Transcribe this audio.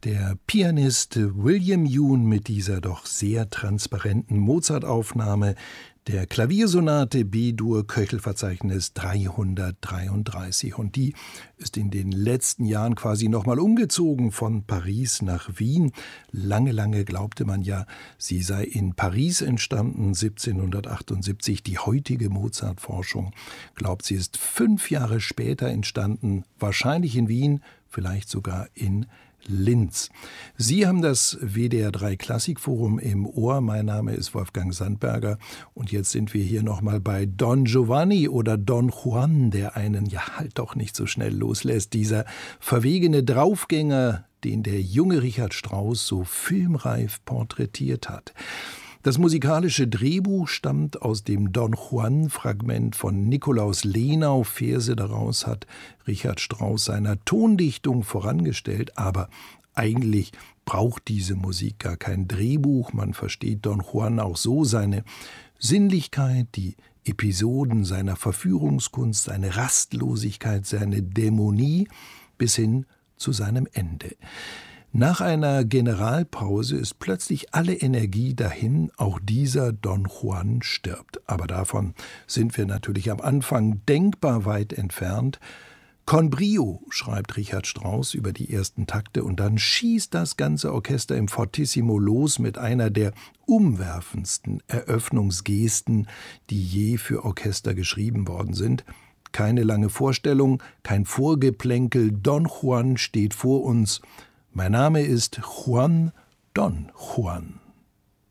Der Pianist William Yoon mit dieser doch sehr transparenten Mozart-Aufnahme der Klaviersonate B-Dur Köchelverzeichnis 333. Und die ist in den letzten Jahren quasi nochmal umgezogen von Paris nach Wien. Lange, lange glaubte man ja, sie sei in Paris entstanden, 1778. Die heutige Mozart-Forschung glaubt, sie ist 5 Jahre später entstanden, wahrscheinlich in Wien, vielleicht sogar in Linz. Sie haben das WDR 3 Klassikforum im Ohr. Mein Name ist Wolfgang Sandberger und jetzt sind wir hier nochmal bei Don Giovanni oder Don Juan, der einen ja halt doch nicht so schnell loslässt. Dieser verwegene Draufgänger, den der junge Richard Strauss so filmreif porträtiert hat. Das musikalische Drehbuch stammt aus dem Don Juan-Fragment von Nikolaus Lenau. Verse daraus hat Richard Strauss seiner Tondichtung vorangestellt, aber eigentlich braucht diese Musik gar kein Drehbuch. Man versteht Don Juan auch so, seine Sinnlichkeit, die Episoden seiner Verführungskunst, seine Rastlosigkeit, seine Dämonie bis hin zu seinem Ende. Nach einer Generalpause ist plötzlich alle Energie dahin, auch dieser Don Juan stirbt. Aber davon sind wir natürlich am Anfang denkbar weit entfernt. Con brio, schreibt Richard Strauss über die ersten Takte, und dann schießt das ganze Orchester im Fortissimo los mit einer der umwerfendsten Eröffnungsgesten, die je für Orchester geschrieben worden sind. Keine lange Vorstellung, kein Vorgeplänkel, Don Juan steht vor uns. Mein Name ist Juan Don Juan.